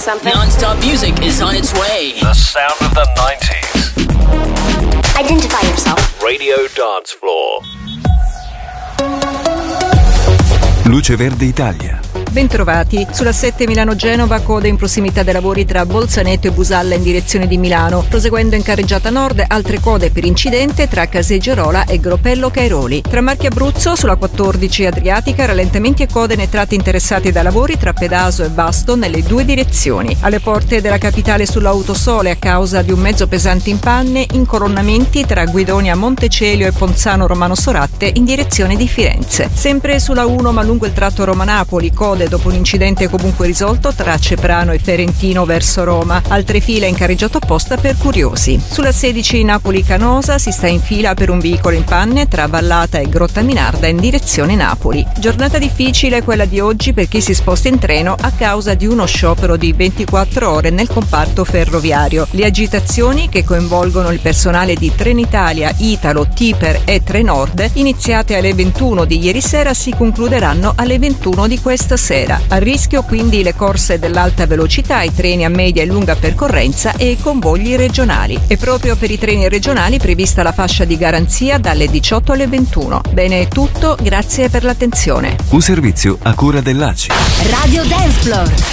something? Non-stop music is on its way. The sound of the 90s. Identify yourself. Radio Dance Floor. Luce Verde Italia. Bentrovati. Sulla 7 Milano-Genova, coda in prossimità dei lavori tra Bolzaneto e Busalla in direzione di Milano. Proseguendo in carreggiata nord, altre code per incidente tra Caseggerola e Gropello Cairoli. Tra Marche e Abruzzo, sulla 14 Adriatica, rallentamenti e code nei tratti interessati da lavori tra Pedaso e Basto nelle due direzioni. Alle porte della capitale sull'Autosole, a causa di un mezzo pesante in panne, incoronamenti tra Guidonia Montecelio e Ponzano Romano Soratte in direzione di Firenze. Sempre sulla 1, ma lungo il tratto Roma-Napoli, code dopo un incidente comunque risolto tra Ceprano e Ferentino verso Roma. Altre file in carreggiata opposta per curiosi. Sulla 16 Napoli-Canosa si sta in fila per un veicolo in panne tra Vallata e Grottaminarda in direzione Napoli. Giornata difficile quella di oggi per chi si sposta in treno a causa di uno sciopero di 24 ore nel comparto ferroviario. Le agitazioni, che coinvolgono il personale di Trenitalia, Italo, Tiper e Trenord, iniziate alle 21 di ieri sera, si concluderanno alle 21 di questa sera. A rischio quindi le corse dell'alta velocità, i treni a media e lunga percorrenza e i convogli regionali. E proprio per i treni regionali prevista la fascia di garanzia dalle 18 alle 21. Bene, è tutto, grazie per l'attenzione. Un servizio a cura dell'ACI. Radio Dance Floor.